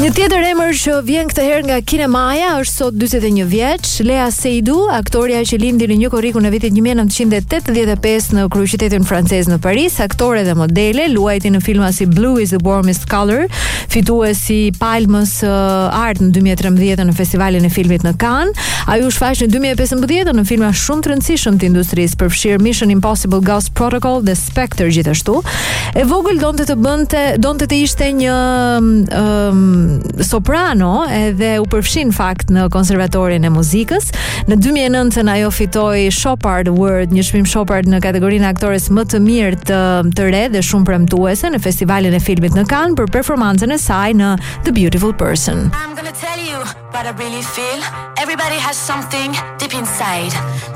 Një tjetër emër që vjen këtë herë nga kinemaja është sot 41 vjeç, Lea Seydoux, aktoria që lindi në 1 korriku në vitin 1985 në kryeqytetin francez në Paris, aktore dhe modele, luajti në filma si Blue is the Warmest Color, fituesi Palmës Art në 2013 në festivalin e filmit në Cannes. Ai u shfaq në 2015 në filma shumë të rëndësishëm të industrisë, përfshirë Mission Impossible Ghost Protocol dhe Spectre gjithashtu. E vogël donte të ishte një soprano edhe u përfshin fakt në konservatorin e muzikës. Në 2009 ajo fitoi Chopard Award, një çmim Chopard në kategorinë aktores më të mirë të re dhe shumë premtuese në festivalin e filmit në Cannes për performancën e saj në The Beautiful Person. I'm gonna tell you what I really feel. Everybody has something deep inside.